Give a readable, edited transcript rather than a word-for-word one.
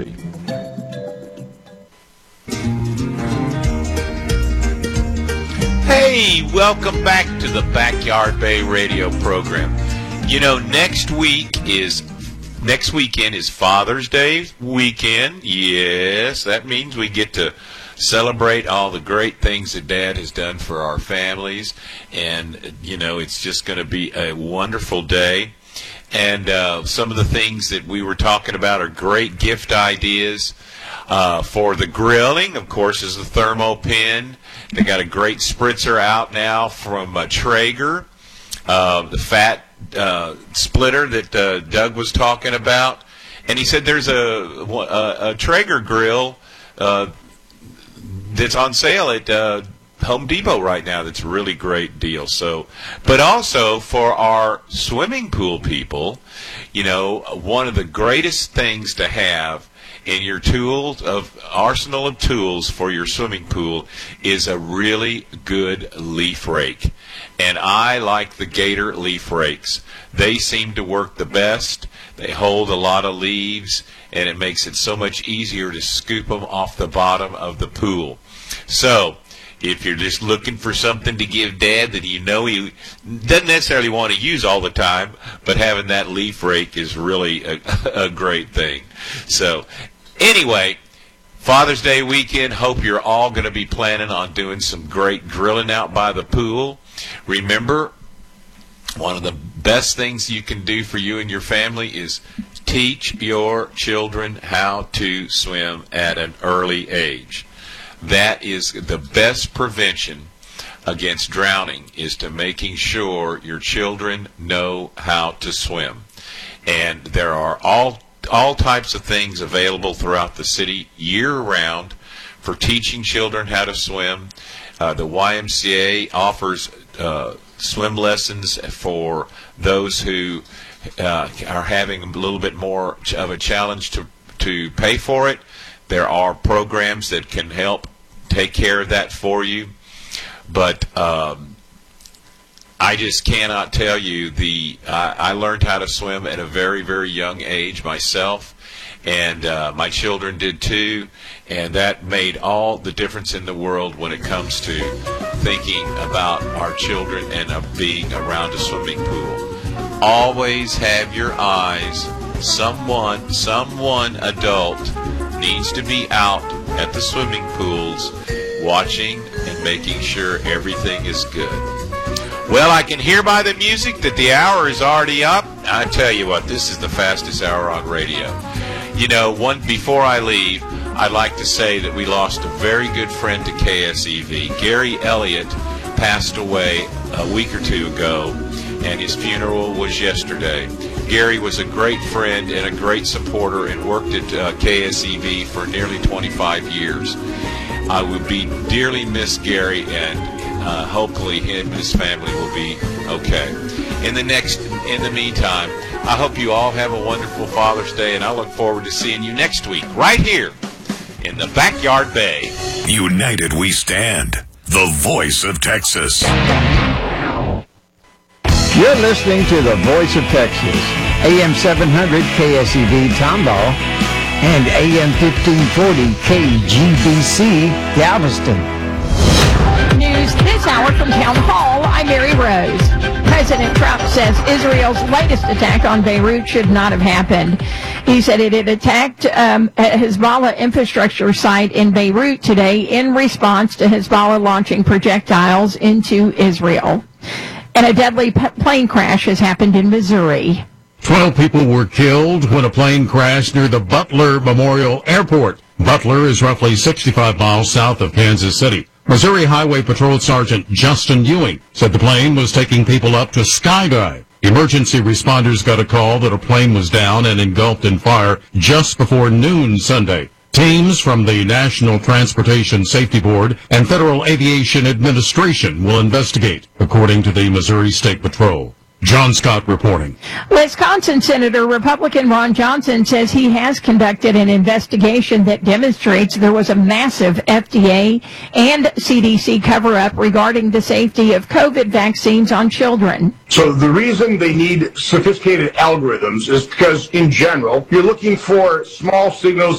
Harvey. Hey, welcome back to the Backyard Bay radio program. You know, next weekend is Father's Day weekend. Yes, that means we get to celebrate all the great things that Dad has done for our families. And, you know, it's just going to be a wonderful day. And some of the things that we were talking about are great gift ideas. For the grilling, of course, is the Thermopin. They got a great spritzer out now from Traeger, the fat splitter that Doug was talking about. And he said there's a Traeger grill that's on sale at Home Depot right now. That's a really great deal. So, but also for our swimming pool people, you know, one of the greatest things to have in your arsenal of tools for your swimming pool is a really good leaf rake. And I like the Gator leaf rakes. They seem to work the best. They hold a lot of leaves, and it makes it so much easier to scoop them off the bottom of the pool. So, if you're just looking for something to give Dad that you know he doesn't necessarily want to use all the time, but having that leaf rake is really a great thing. So, anyway, Father's Day weekend, hope you're all going to be planning on doing some great grilling out by the pool. Remember, one of the best things you can do for you and your family is teach your children how to swim at an early age. That is the best prevention against drowning, is to making sure your children know how to swim. And there are all types of things available throughout the city year-round for teaching children how to swim. The YMCA offers swim lessons for those who are having a little bit more of a challenge to pay for it. There are programs that can help take care of that for you. But I just cannot tell you I learned how to swim at a very, very young age myself, and my children did too, and that made all the difference in the world when it comes to thinking about our children and being around a swimming pool. Always have your eyes. Someone adult needs to be out at the swimming pools watching and making sure everything is good. Well, I can hear by the music that the hour is already up. I tell you what, this is the fastest hour on radio. You know, before I leave, I'd like to say that we lost a very good friend to KSEV. Gary Elliott passed away a week or two ago, and his funeral was yesterday. Gary was a great friend and a great supporter and worked at KSEV for nearly 25 years. I would be dearly miss Gary, and hopefully him and his family will be okay. In the meantime, I hope you all have a wonderful Father's Day, and I look forward to seeing you next week right here in the Backyard Bay. United we stand, the voice of Texas. You're listening to the Voice of Texas, AM 700 KSEV Tomball and AM 1540 KGBC Galveston. News this hour from Town Hall. I'm Mary Rose. President Trump says Israel's latest attack on Beirut should not have happened. He said it had attacked a Hezbollah infrastructure site in Beirut today in response to Hezbollah launching projectiles into Israel. And a deadly plane crash has happened in Missouri. 12 people were killed when a plane crashed near the Butler Memorial Airport. Butler is roughly 65 miles south of Kansas City. Missouri Highway Patrol Sergeant Justin Ewing said the plane was taking people up to skydive. Emergency responders got a call that a plane was down and engulfed in fire just before noon Sunday. Teams from the National Transportation Safety Board and Federal Aviation Administration will investigate, according to the Missouri State Patrol. John Scott reporting. Wisconsin Senator Republican Ron Johnson says he has conducted an investigation that demonstrates there was a massive FDA and CDC cover-up regarding the safety of COVID vaccines on children. So the reason they need sophisticated algorithms is because, in general, you're looking for small signals